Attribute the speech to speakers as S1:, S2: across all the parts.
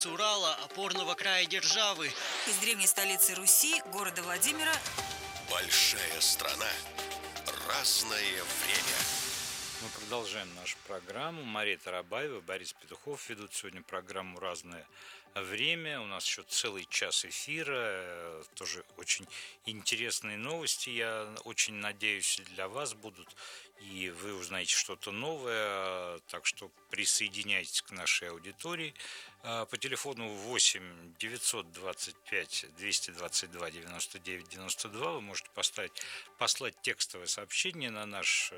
S1: С Урала, опорного края державы.
S2: Из древней столицы Руси, города Владимира.
S3: Большая страна. Разное время.
S4: Мы продолжаем нашу программу. Мария Тарабаева, Борис Петухов ведут сегодня программу «Разное время». У нас еще целый час эфира. Тоже очень интересные новости. Я очень надеюсь, для вас будут. И вы узнаете что-то новое. Так что присоединяйтесь к нашей аудитории. По телефону 8 925 222 99 92 вы можете послать текстовое сообщение на наш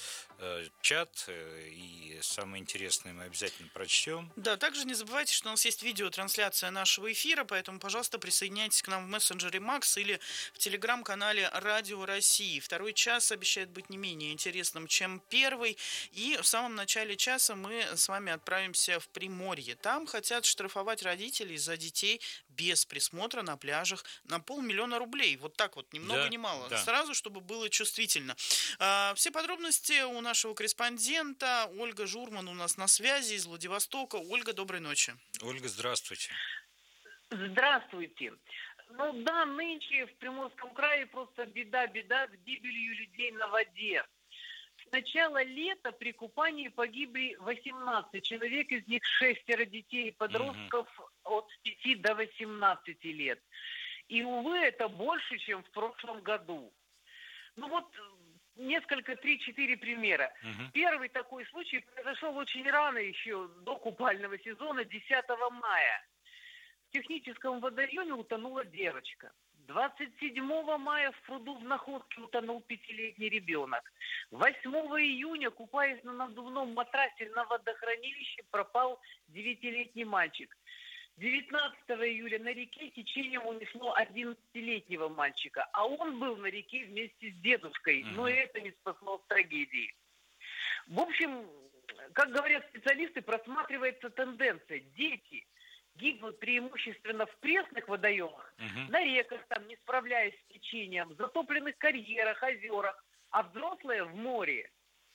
S4: чат, и самое интересное мы обязательно прочтем.
S5: Да, также не забывайте, что у нас есть видеотрансляция нашего эфира, поэтому, пожалуйста, присоединяйтесь к нам в мессенджере Макс или в телеграм-канале Радио России. Второй час обещает быть не менее интересным, чем первый. И в самом начале часа мы с вами отправимся в Приморье. Там хотят штрафовать родителей за детей без присмотра на пляжах на 500 000 рублей. Вот так вот, ни много ни мало.
S4: Да.
S5: Сразу, чтобы было чувствительно. Все подробности у нашего корреспондента. Ольга Журман у нас на связи из Владивостока. Ольга, доброй ночи.
S4: Ольга, здравствуйте.
S6: Здравствуйте. Ну да, нынче в Приморском крае просто беда с гибелью людей на воде. С начала лета при купании погибли 18 человек, из них 6 детей и подростков от 5 до 18 лет. И, увы, это больше, чем в прошлом году. Ну вот, несколько, 3-4 примера. Первый такой случай произошел очень рано, еще до купального сезона, 10 мая. В техническом водоеме утонула девочка. 27 мая в пруду в Находке утонул 5-летний ребенок. 8 июня, купаясь на надувном матрасе на водохранилище, пропал 9-летний мальчик. 19 июля на реке течением унесло 11-летнего мальчика, а он был на реке вместе с дедушкой, но и это не спасло от трагедии. В общем, как говорят специалисты, просматривается тенденция. Дети гибнут преимущественно в пресных водоемах, на реках, там, не справляясь с течением, в затопленных карьерах, озерах, а взрослые в море.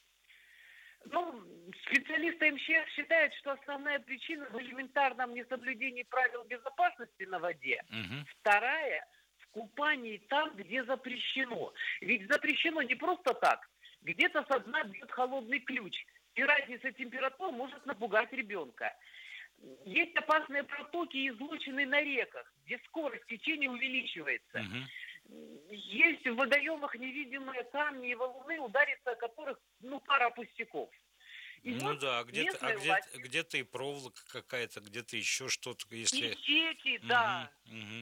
S6: Ну, специалисты МЧС считают, что основная причина в элементарном несоблюдении правил безопасности на воде. Вторая – в купании там, где запрещено. Ведь запрещено не просто так. Где-то со дна бьет холодный ключ, и разница температур может напугать ребенка. Есть опасные протоки и излучины на реках, где скорость течения увеличивается. Есть в водоемах невидимые камни и валуны, удариться о которых, пара пустяков. И вот
S4: где-то и проволока какая-то, где-то еще что-то. Если...
S6: И сети, да.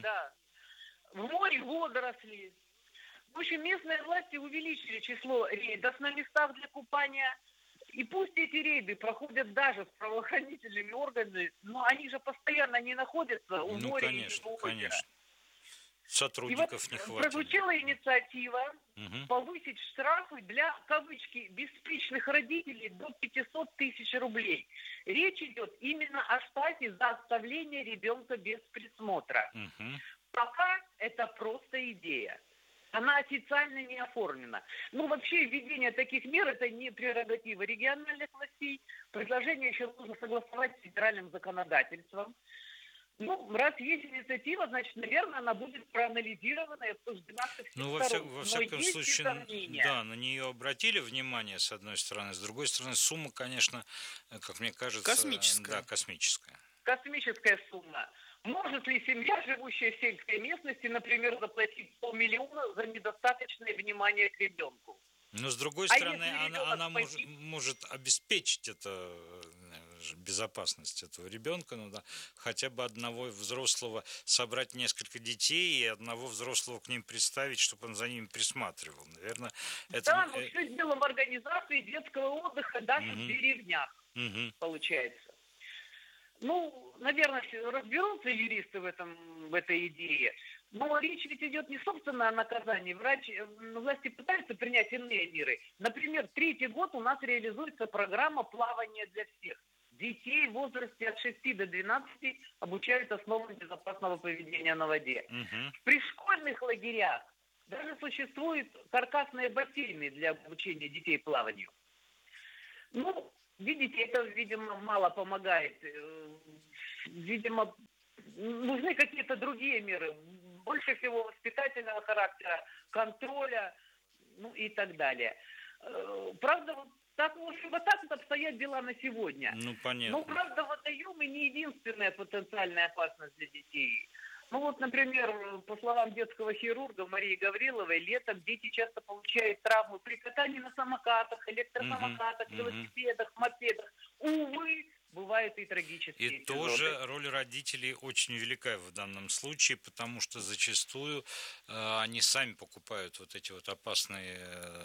S6: В море водоросли. В общем, местные власти увеличили число рейдов на местах для купания. И пусть эти рейды проходят даже с правоохранительными органами, но они же постоянно не находятся у моря и у озера.
S4: Конечно. Сотрудников не хватит.
S6: Прозвучала инициатива повысить штрафы для, кавычки, беспечных родителей до 500 000 рублей. Речь идет именно о штрафе за оставление ребенка без присмотра. Пока это просто идея. Она официально не оформлена. Вообще введение таких мер – это не прерогатива региональных властей. Предложение еще нужно согласовать с федеральным законодательством. Раз есть инициатива, значит, наверное, она будет проанализирована и обсуждена со всех сторон.
S4: Во всяком случае, да, на нее обратили внимание, с одной стороны. С другой стороны, сумма, конечно, как мне кажется…
S5: Космическая.
S4: Да, космическая.
S6: Космическая сумма. Может ли семья, живущая в сельской местности, например, заплатить 500 000 за недостаточное внимание к ребенку?
S4: Но, с другой стороны, она может обеспечить безопасность этого ребенка, хотя бы одного взрослого, собрать несколько детей и одного взрослого к ним представить, чтобы он за ними присматривал. Наверное, это…
S6: Да, но все дело в организации детского отдыха даже в деревнях, получается. Наверное, разберутся юристы в этой идее. Но речь ведь идет не собственно о наказании. Власти пытаются принять иные меры. Например, 3-й год у нас реализуется программа плавания для всех. Детей в возрасте от 6 до 12 обучают основам безопасного поведения на воде. В пришкольных лагерях даже существуют каркасные бассейны для обучения детей плаванию. Видите, это, видимо, мало помогает видимо, нужны какие-то другие меры. Больше всего воспитательного характера, контроля, ну и так далее. Правда, вот так, в общем, вот так вот обстоят дела на сегодня.
S4: Ну, понятно.
S6: Но, правда, водоемы не единственная потенциальная опасность для детей. Ну вот, например, по словам детского хирурга Марии Гавриловой, летом дети часто получают травмы при катании на самокатах, электросамокатах, велосипедах, мопедах. Увы, бывают и трагические
S4: И
S6: эпизоды.
S4: тоже роль родителей очень велика в данном случае, потому что зачастую они сами покупают вот эти вот опасные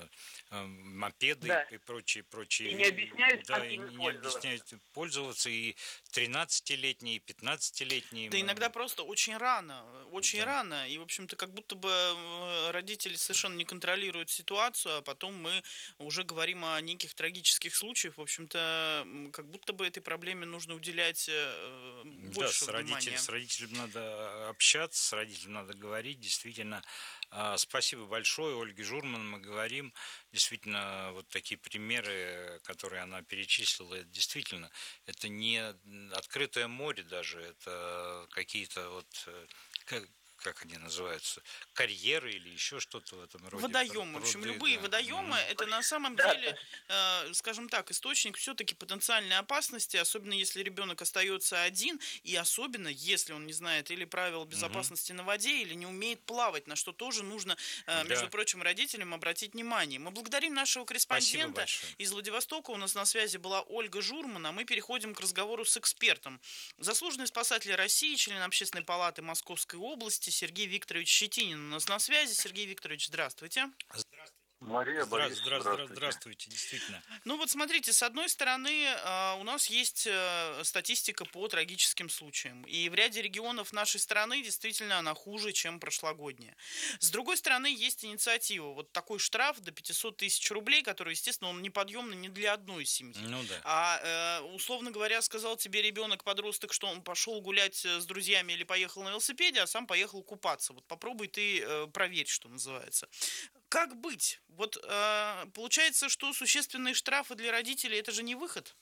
S4: мопеды
S6: Да.
S4: и прочие.
S6: И не объясняют,
S4: да,
S6: как
S4: и
S6: ими
S4: не
S6: пользоваться.
S4: объясняют пользоваться, и 13-летние, и 15-летние.
S5: Да иногда просто очень рано,
S4: Да.
S5: рано, и, в общем-то, как будто бы родители совершенно не контролируют ситуацию, а потом мы уже говорим о неких трагических случаях, в общем-то, как будто бы этой проблеме нужно уделять больше внимания.
S4: С родителем надо общаться, с родителем надо говорить, действительно. Спасибо большое, Ольге Журман, мы говорим, действительно, вот такие примеры, которые она перечислила, это действительно, это не открытое море даже, это какие-то вот, как они называются, карьеры или еще что-то в этом роде.
S5: Водоемы, в общем,
S4: Пруды,
S5: любые
S4: да.
S5: водоемы, это на самом
S6: Да.
S5: деле, скажем так, источник все-таки потенциальной опасности, особенно если ребенок остается один, и особенно если он не знает или правил безопасности на воде, или не умеет плавать, на что тоже нужно, между прочим, родителям обратить внимание. Мы благодарим нашего корреспондента
S4: большое.
S5: из Владивостока. У нас на связи была Ольга Журман, а мы переходим к разговору с экспертом. Заслуженный спасатель России, член Общественной палаты Московской области Сергей Викторович Щетинин у нас на связи. Сергей Викторович, здравствуйте.
S7: Мария, Борис,
S4: Здравствуйте, действительно.
S5: Ну вот смотрите, с одной стороны, у нас есть статистика по трагическим случаям. И в ряде регионов нашей страны действительно она хуже, чем прошлогодняя. С другой стороны, есть инициатива. Вот такой штраф до 500 тысяч рублей, который, естественно, он неподъемный не для одной семьи.
S4: Ну да.
S5: А, условно говоря, сказал тебе ребенок-подросток, что он пошел гулять с друзьями или поехал на велосипеде, а сам поехал купаться. Вот попробуй ты проверь, что называется. Как быть? Вот получается, что существенные штрафы для родителей – это же не выход?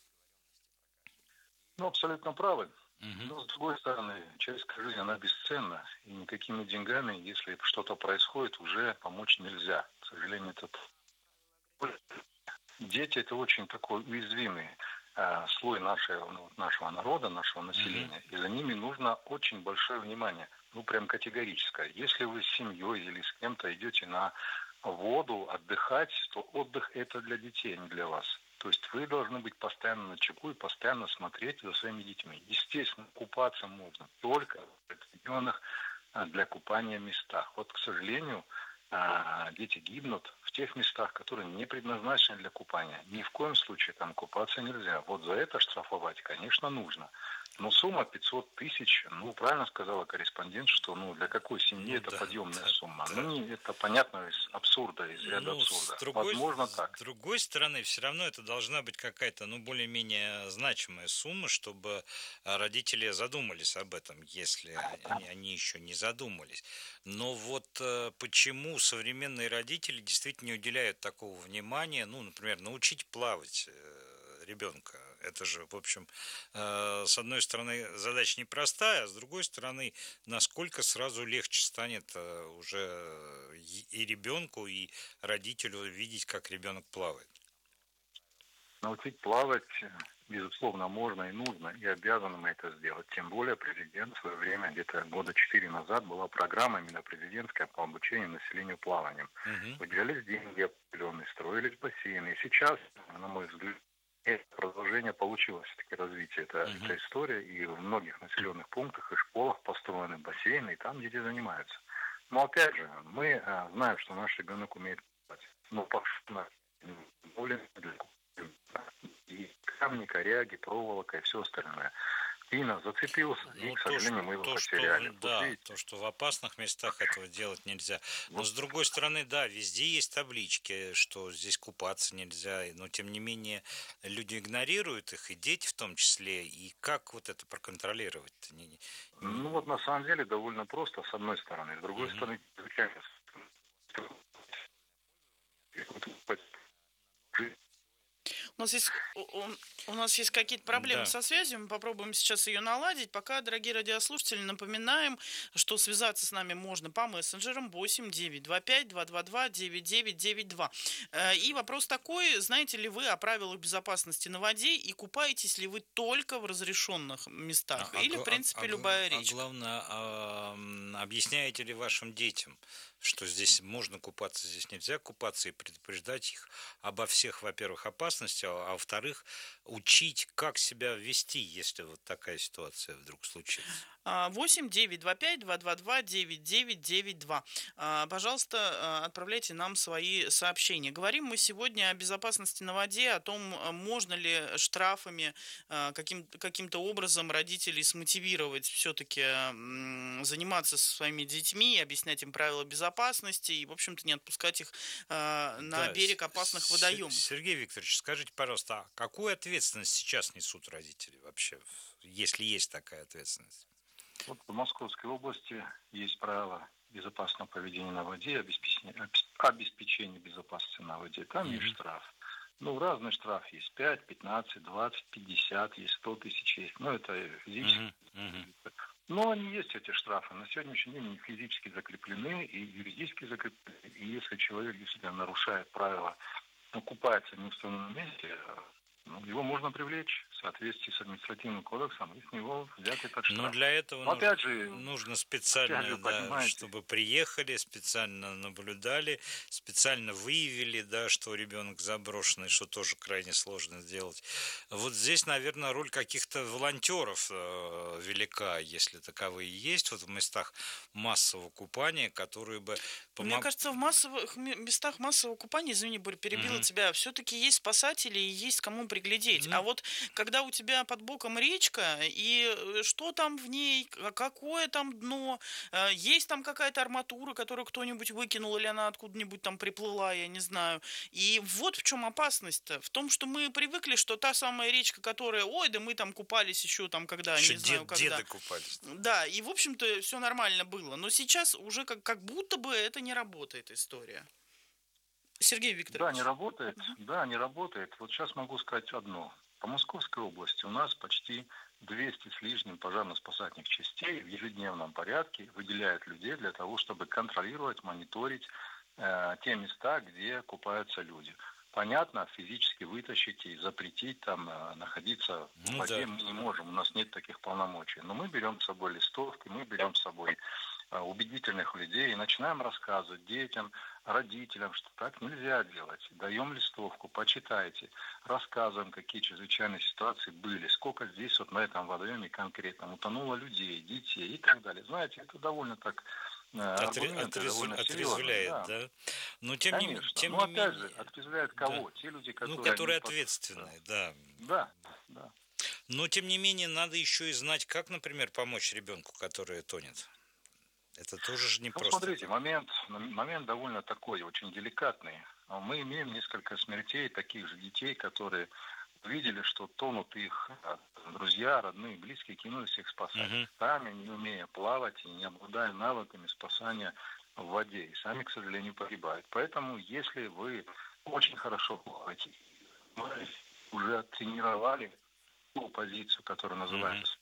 S7: Ну, абсолютно правы. Но, с другой стороны, человеческая жизнь, она бесценна. И никакими деньгами, если что-то происходит, уже помочь нельзя. К сожалению, это... Дети – это очень такой уязвимый слой нашего народа, нашего населения. И за ними нужно очень большое внимание. Ну, прям категорическое. Если вы с семьей или с кем-то идете на воду, отдыхать, то отдых это для детей, а не для вас. То есть вы должны быть постоянно начеку и постоянно смотреть за своими детьми. Естественно, купаться можно только в определенных для купания местах. Вот, к сожалению, дети гибнут в тех местах, которые не предназначены для купания. Ни в коем случае там купаться нельзя. Вот за это штрафовать, конечно, нужно. Но сумма 500 тысяч, ну, правильно сказала корреспондент, что для какой семьи это подъемная сумма.
S4: Да.
S7: Ну, это понятно из абсурда, из ряда абсурда. Возможно, так.
S4: С другой стороны, все равно это должна быть какая-то, более-менее значимая сумма, чтобы родители задумались об этом, если они еще не задумались. Но вот почему современные родители действительно не уделяют такого внимания, например, научить плавать ребенка. Это же, в общем, с одной стороны, задача непростая, а с другой стороны, насколько сразу легче станет уже и ребенку, и родителю видеть, как ребенок плавает.
S7: Научить плавать, безусловно, можно и нужно, и обязаны мы это сделать. Тем более президент в свое время, где-то года 4 назад, была программа именно президентская по обучению населению плаванием. Выделялись деньги определенные, строились бассейны. И сейчас, на мой взгляд, это продолжение получилось, все-таки развитие. Эта история, и в многих населенных пунктах и школах построены бассейны, и там дети занимаются. Но опять же, мы знаем, что наш ребенок умеет плавать. Но пока и камни, коряги, проволока и все остальное. Пина зацепился, и, к сожалению, мы его потеряли.
S4: То, что в опасных местах этого делать нельзя. Но, с другой стороны, да, везде есть таблички, что здесь купаться нельзя, но, тем не менее, люди игнорируют их, и дети в том числе. И как вот это проконтролировать-то?
S7: Ну, вот на самом деле довольно просто, с одной стороны. С другой стороны,
S5: У нас есть какие-то проблемы
S4: Да.
S5: со связью, мы попробуем сейчас ее наладить. Пока, дорогие радиослушатели, напоминаем, что связаться с нами можно по мессенджерам 8 925 222 9992. И вопрос такой, знаете ли вы о правилах безопасности на воде и купаетесь ли вы только в разрешенных местах? Или, в принципе, любая речка?
S4: Главное, объясняете ли вашим детям, что здесь можно купаться, здесь нельзя купаться, и предупреждать их обо всех, во-первых, опасностях, а во-вторых, учить, как себя вести, если вот такая ситуация вдруг случится.
S5: 8 925 222 9992. Пожалуйста, отправляйте нам свои сообщения. Говорим мы сегодня о безопасности на воде, о том, можно ли штрафами каким-то образом родителей смотивировать все-таки заниматься со своими детьми, объяснять им правила безопасности и, в общем-то, не отпускать их на берег опасных водоемов.
S4: Сергей Викторович, скажите, пожалуйста, а какую ответственность сейчас несут родители вообще, если есть такая ответственность?
S7: Вот в Московской области есть правила безопасного поведения на воде, обеспечения безопасности на воде. Там есть штраф. Ну, разный штраф есть. 5, 15, 20, 50, есть 100 тысяч есть. Ну, это физически. Но они есть, эти штрафы. На сегодняшний день они физически закреплены и юридически закреплены. И если человек действительно нарушает правила, купается не в своем месте, его можно привлечь в соответствии с административным кодексом и с него взять этот штраф.
S4: Но для этого нужно специально, чтобы приехали, специально наблюдали, специально выявили, что ребенок заброшенный, что тоже крайне сложно сделать. Вот здесь, наверное, роль каких-то волонтеров велика, если таковые есть, вот в местах массового купания, которые бы
S5: Мне кажется, в местах массового купания, извини, Борь, перебила тебя, все-таки есть спасатели и есть кому приглядеть. А вот когда у тебя под боком речка, и что там в ней, какое там дно, есть там какая-то арматура, которую кто-нибудь выкинул, или она откуда-нибудь там приплыла, я не знаю. И вот в чем опасность-то. В том, что мы привыкли, что та самая речка, которая, да мы там купались еще там когда,
S4: еще
S5: не знаю, когда.
S4: Деды купались.
S5: Да, и в общем-то все нормально было. Но сейчас уже как будто бы это не работает история. Сергей Викторович.
S7: Да, не работает. Вот сейчас могу сказать одно. По Московской области у нас почти 200 с лишним пожарно-спасательных частей в ежедневном порядке выделяют людей для того, чтобы контролировать, мониторить те места, где купаются люди. Понятно, физически вытащить и запретить там находиться в воде мы не можем, у нас нет таких полномочий. Но мы берем с собой листовки, мы берем с собой убедительных людей и начинаем рассказывать детям, родителям, что так нельзя делать. Даем листовку, почитайте, рассказываем, какие чрезвычайные ситуации были, сколько здесь вот на этом водоеме конкретно утонуло людей, детей и так далее. Знаете, это довольно так
S4: отрезвляет, да? Но тем не менее...
S7: опять же, отрезвляет кого? Те люди,
S4: которые ответственные, да.
S7: Да.
S4: Но тем не менее надо еще и знать, как, например, помочь ребенку, который тонет. Это тоже же не просто.
S7: Смотрите, момент довольно такой, очень деликатный. Мы имеем несколько смертей таких же детей, которые видели, что тонут их друзья, родные, близкие, кинулись их спасать. Сами, не умея плавать и не обладая навыками спасания в воде. И сами, к сожалению, погибают. Поэтому, если вы очень хорошо плаваете, вы уже оттренировали ту позицию, которая называется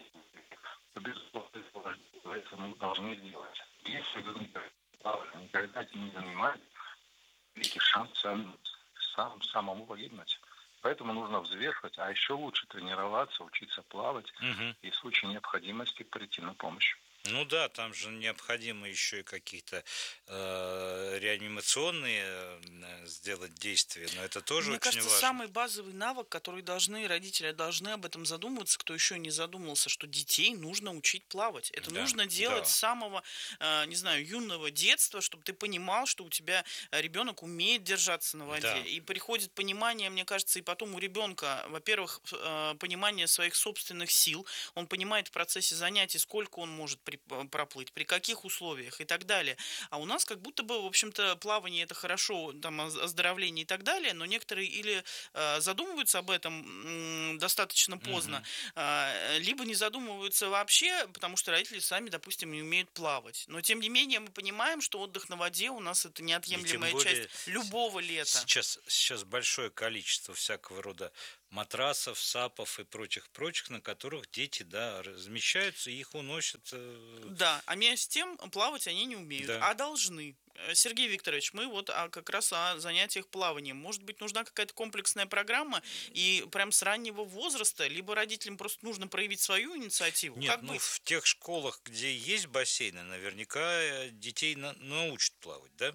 S7: это мы должны сделать. Если вы никогда этим не занимаетесь, великий шанс самому погибнуть. Поэтому нужно взвешивать, а еще лучше тренироваться, учиться плавать и в случае необходимости прийти на помощь.
S4: Ну да, там же необходимо еще и какие-то реанимационные сделать действия, но это тоже очень важно.
S5: Мне кажется, самый базовый навык, который родители должны об этом задумываться, кто еще не задумался, что детей нужно учить плавать. Это нужно делать с самого, не знаю, юного детства, чтобы ты понимал, что у тебя ребенок умеет держаться на воде. Да. И приходит понимание, мне кажется, и потом у ребенка, во-первых, понимание своих собственных сил. Он понимает в процессе занятий, сколько он может проплыть, при каких условиях и так далее. А у нас как будто бы, в общем-то, плавание это хорошо, там, оздоровление и так далее, но некоторые или задумываются об этом достаточно поздно, либо не задумываются вообще, потому что родители сами, допустим, не умеют плавать. Но, тем не менее, мы понимаем, что отдых на воде у нас это неотъемлемая часть любого лета.
S4: Сейчас большое количество всякого рода матрасов, сапов и прочих, на которых дети, да, размещаются и их уносят.
S5: Да, а между тем плавать они не умеют,
S4: Да.
S5: а должны. Сергей Викторович, мы вот как раз о занятиях плаванием. Может быть, нужна какая-то комплексная программа, и прям с раннего возраста, либо родителям просто нужно проявить свою инициативу?
S4: Нет,
S5: Как быть?
S4: в тех школах, где есть бассейны, наверняка детей научат плавать, да?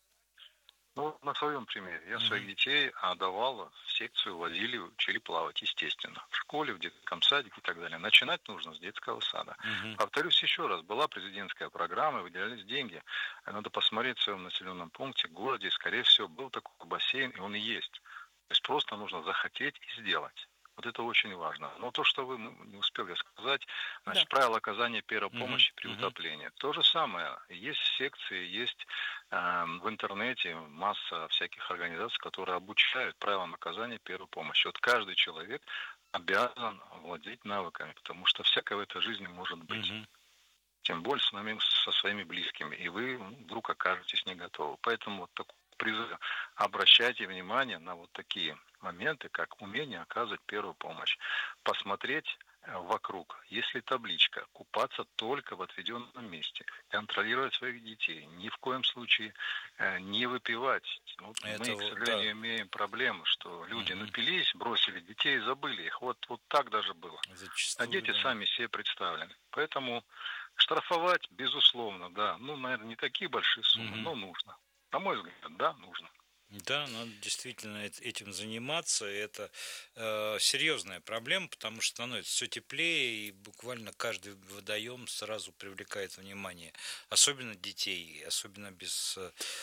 S7: Ну, на своем примере. Я своих детей отдавал в секцию, водили, учили плавать, естественно. В школе, в детском садике и так далее. Начинать нужно с детского сада. Повторюсь еще раз, была президентская программа, выделялись деньги. Надо посмотреть в своем населенном пункте, городе, скорее всего, был такой бассейн, и он и есть. То есть просто нужно захотеть и сделать. Вот это очень важно. Но то, что вы не успели сказать, значит, правила оказания первой помощи при утоплении. То же самое. Есть секции, есть в интернете масса всяких организаций, которые обучают правилам оказания первой помощи. Вот каждый человек обязан владеть навыками, потому что всякое в этой жизни может быть. Тем более со своими близкими. И вы вдруг окажетесь не готовы. Поэтому вот такой призыв: обращайте внимание на вот такие моменты, как умение оказывать первую помощь. Посмотреть вокруг, есть ли табличка, купаться только в отведенном месте, контролировать своих детей, ни в коем случае не выпивать. Вот мы, к сожалению, имеем проблему, что люди напились, бросили детей, забыли их. Вот так даже было.
S4: Зачастую,
S7: а дети сами себе представлены. Поэтому штрафовать, безусловно, да. Ну, наверное, не такие большие суммы, но нужно. На мой взгляд, да, нужно.
S4: Да, надо действительно этим заниматься. Это серьезная проблема, потому что становится все теплее, и буквально каждый водоем сразу привлекает внимание. Особенно детей, особенно без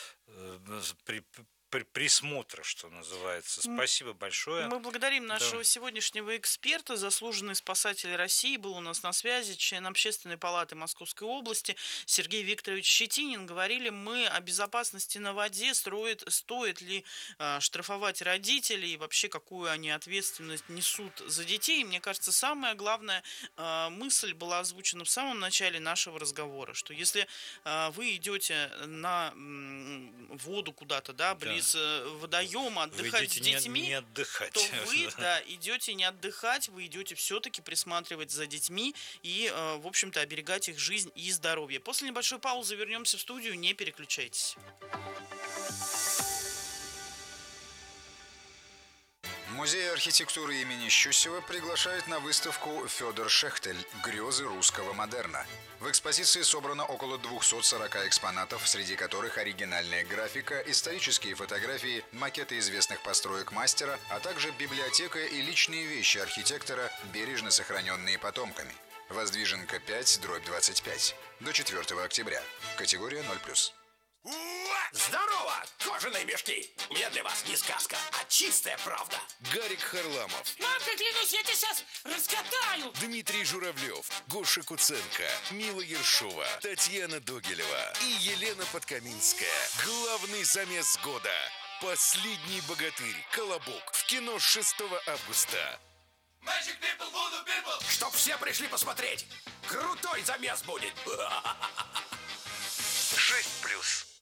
S4: присмотра, что называется. Спасибо большое.
S5: Мы благодарим нашего сегодняшнего эксперта, заслуженный спасатель России, был у нас на связи, член Общественной палаты Московской области Сергей Викторович Щетинин. Говорили мы о безопасности на воде, стоит ли штрафовать родителей, и вообще какую они ответственность несут за детей. И мне кажется, самая главная мысль была озвучена в самом начале нашего разговора, что если вы идете на воду куда-то, да, близ водоема отдыхать с детьми,
S4: не отдыхать.
S5: то вы идете не отдыхать, вы идете все-таки присматривать за детьми и, в общем-то, оберегать их жизнь и здоровье. После небольшой паузы вернемся в студию, не переключайтесь.
S8: Музей архитектуры имени Щусева приглашает на выставку «Федор Шехтель. Грезы русского модерна». В экспозиции собрано около 240 экспонатов, среди которых оригинальная графика, исторические фотографии, макеты известных построек мастера, а также библиотека и личные вещи архитектора, бережно сохраненные потомками. Воздвиженка 5/25. До 4 октября. Категория 0+.
S9: Здорово, кожаные мешки! Я для вас не сказка, а чистая правда.
S3: Гарик Харламов,
S9: Мамка, клянусь, я тебя сейчас раскатаю!
S3: Дмитрий Журавлев, Гоша Куценко, Мила Ершова, Татьяна Догилева и Елена Подкаминская. Главный замес года. Последний богатырь. Колобок. В кино 6 августа.
S9: Чтоб все пришли посмотреть! Крутой замес будет!
S3: 6+.